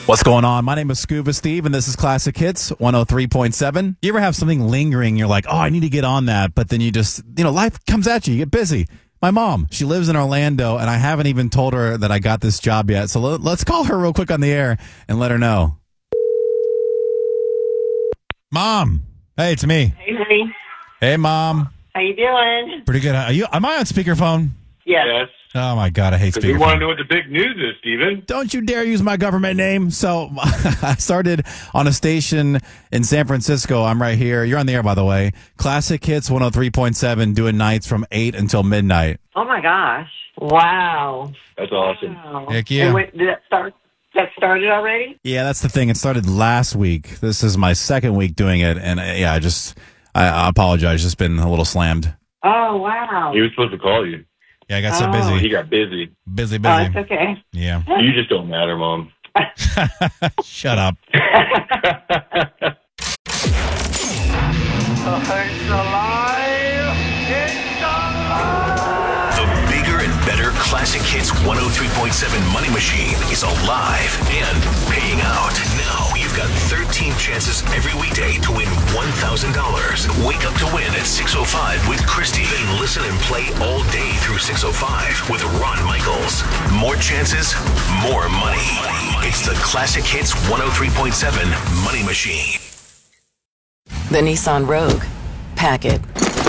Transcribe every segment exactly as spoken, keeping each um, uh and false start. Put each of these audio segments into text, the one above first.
What's going on? My name is Scuba Steve, and this is Classic Hits one oh three point seven. You ever have something lingering? You're like, oh, I need to get on that. But then you just, you know, life comes at you. You get busy. My mom, she lives in Orlando, and I haven't even told her that I got this job yet. So let's call her real quick on the air and let her know. Mom. Hey, it's me. Hey, honey. Hey, Mom. How you doing? Pretty good. Are you? Am I on speakerphone? Yes. Yes. Oh, my God. I hate Because we speakerphone. want to know what the big news is, Steven. Don't you dare use my government name. So I started on a station in San Francisco. I'm right here. You're on the air, by the way. Classic Hits one oh three point seven, doing nights from eight until midnight. Oh, my gosh. Wow. That's awesome. Wow. Heck yeah. And when, did that start? That started already? Yeah, that's the thing. It started last week. This is my second week doing it. And uh, yeah, I just, I, I apologize. Just been a little slammed. Oh, wow. He was supposed to call you. Yeah, I got so Oh. busy. He got busy. Busy, Oh, busy. it's okay. Yeah. You just don't matter, Mom. Shut up. It's alive! It's alive! The bigger and better Classic Hits one oh three point seven Money Machine is alive and paying out. Now you've got thirteen chances every weekday to win one thousand dollars. Wake up to win at six oh five with Christy. Then listen and play all day through six oh five with Ron Michaels. More chances, more money. It's the Classic Hits one oh three point seven Money Machine. The Nissan Rogue. Pack it.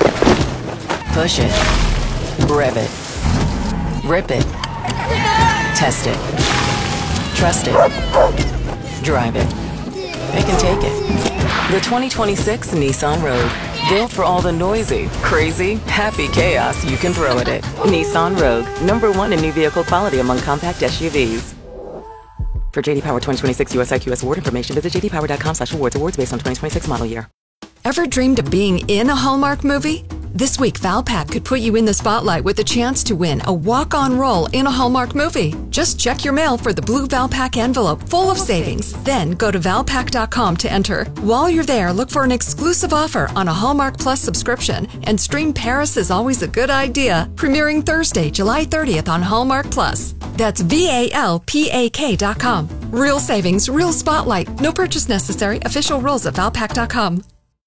Push it. Rev it. Rip it. Test it. Trust it. Drive it. They can take it. The twenty twenty-six Nissan Rogue. Built for all the noisy, crazy, happy chaos you can throw at it. Nissan Rogue. Number one in new vehicle quality among compact S U Vs. For J D Power twenty twenty-six U S I Q S award information, visit j d power dot com slash awards. Awards based on twenty twenty-six model year. Ever dreamed of being in a Hallmark movie? This week, Valpak could put you in the spotlight with a chance to win a walk-on role in a Hallmark movie. Just check your mail for the blue Valpak envelope full of savings. Then go to valpak dot com to enter. While you're there, look for an exclusive offer on a Hallmark Plus subscription and stream Paris is Always a Good Idea, premiering Thursday, July thirtieth on Hallmark Plus. That's V A L P A K dot com. Real savings, real spotlight. No purchase necessary. Official rules at valpak dot com.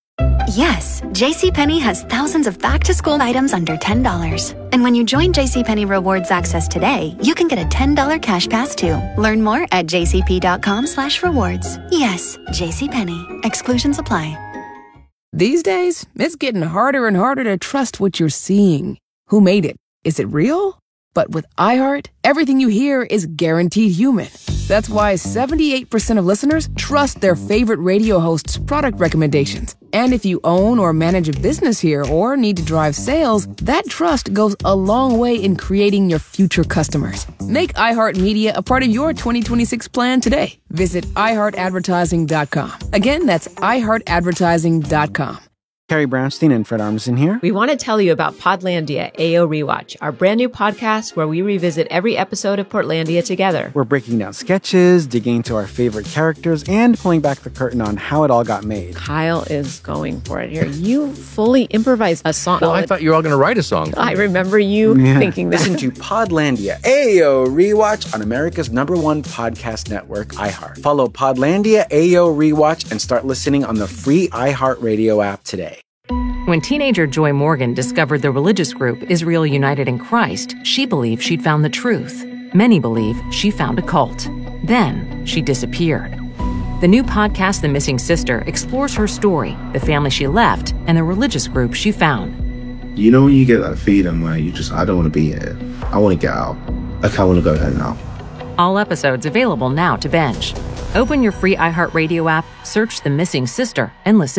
Yes, JCPenney has thousands of back-to-school items under ten dollars. And when you join JCPenney Rewards Access today, you can get a ten dollars cash pass too. Learn more at j c p dot com slash rewards. Yes, JCPenney. Exclusions apply. These days, it's getting harder and harder to trust what you're seeing. Who made it? Is it real? But with iHeart, everything you hear is guaranteed human. That's why seventy-eight percent of listeners trust their favorite radio host's product recommendations. And if you own or manage a business here or need to drive sales, that trust goes a long way in creating your future customers. Make iHeartMedia a part of your twenty twenty-six plan today. Visit i heart advertising dot com. Again, that's i heart advertising dot com. Carrie Brownstein and Fred Armisen here. We want to tell you about Podlandia A O Rewatch, our brand new podcast where we revisit every episode of Portlandia together. We're breaking down sketches, digging into our favorite characters, and pulling back the curtain on how it all got made. Kyle is going for it here. You fully improvised a song. Well, I thought you were all going to write a song. I remember you Yeah. thinking that. Listen to Podlandia A O Rewatch on America's number one podcast network, iHeart. Follow Podlandia A O Rewatch and start listening on the free iHeartRadio app today. When teenager Joy Morgan discovered the religious group Israel United in Christ, she believed she'd found the truth. Many believe she found a cult. Then she disappeared. The new podcast, The Missing Sister, explores her story, the family she left, and the religious group she found. You know when you get that feeling where you just, I don't want to be here. I want to get out. Like, I want to go there now. All episodes available now to binge. Open your free iHeartRadio app, search The Missing Sister, and listen